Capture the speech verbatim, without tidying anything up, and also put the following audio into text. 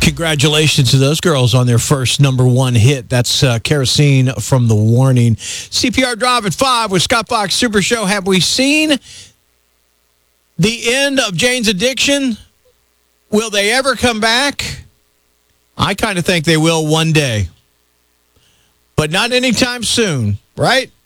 Congratulations to those girls on their first number one hit. That's uh, Kerosene from The Warning. C P R Drive at five with Scott Fox Super Show. Have we seen the end of Jane's Addiction? Will they ever come back? I kind of think they will one day. But not anytime soon, right?